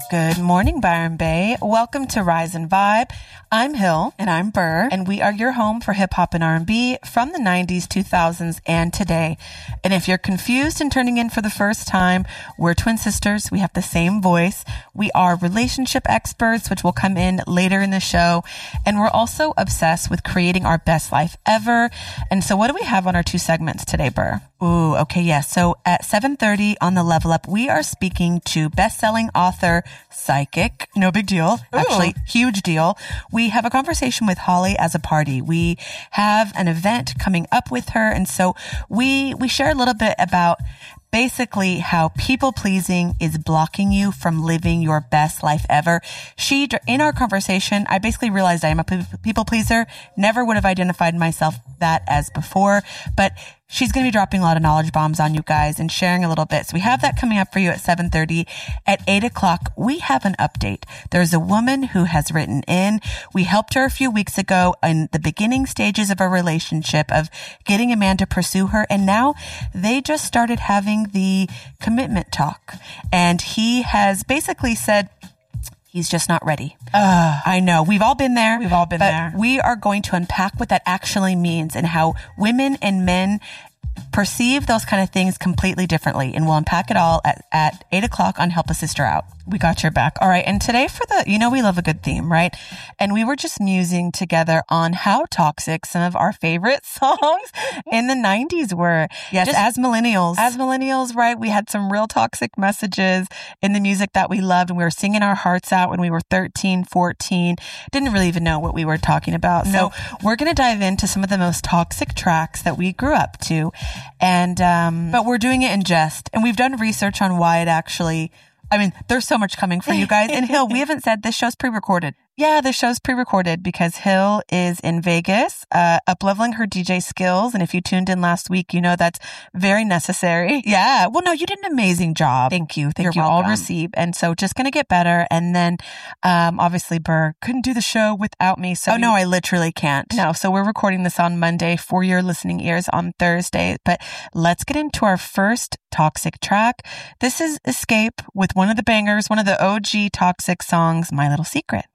Good morning, Byron Bay. Welcome to Rise and Vibe. I'm Hill. And I'm Burr. And we are your home for hip hop and R&B from the 90s, 2000s, and today. And if you're confused and turning in for the first time, we're twin sisters. We have the same voice. We are relationship experts, which will come in later in the show. And we're also obsessed with creating our best life ever. And so what do we have on our two segments today, Burr? Ooh, okay, yes. So at 7:30 on the Level Up, we are speaking to best-selling author, psychic, no big deal, actually huge deal. We have a conversation with Holly as a party. We have an event coming up with her. And so we share a little bit about basically how people pleasing is blocking you from living your best life ever. In our conversation, I basically realized I am a people pleaser. Never would have identified myself that as before, but she's going to be dropping a lot of knowledge bombs on you guys and sharing a little bit. So we have that coming up for you at 7:30. At 8 o'clock, we have an update. There's a woman who has written in. We helped her a few weeks ago in the beginning stages of a relationship of getting a man to pursue her. And now they just started having the commitment talk. And he has basically said, he's just not ready. I know. We've all been there. We are going to unpack what that actually means and how women and men perceive those kind of things completely differently. And we'll unpack it all at 8 o'clock on Help a Sister Out. We got your back. All right. And today we love a good theme, right? And we were just musing together on how toxic some of our favorite songs in the 90s were. Yes, as millennials, right? We had some real toxic messages in the music that we loved, and we were singing our hearts out when we were 13, 14. Didn't really even know what we were talking about. No. So we're going to dive into some of the most toxic tracks that we grew up to. And, but we're doing it in jest. And we've done research on why it actually, there's so much coming for you guys. And Hill, we haven't said this show's pre-recorded. Yeah, the show's pre-recorded because Hill is in Vegas, up-leveling her DJ skills. And if you tuned in last week, you know that's very necessary. Yeah. Well, no, you did an amazing job. Thank you. You're all received. And so just going to get better. And then, obviously, Burr couldn't do the show without me. So no, I literally can't. No. So we're recording this on Monday for your listening ears on Thursday. But let's get into our first toxic track. This is Escape with one of the bangers, one of the OG toxic songs, My Little Secret.